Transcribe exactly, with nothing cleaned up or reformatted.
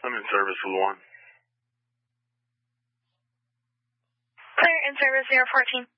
I'm in service with one. Clear in service zero fourteen.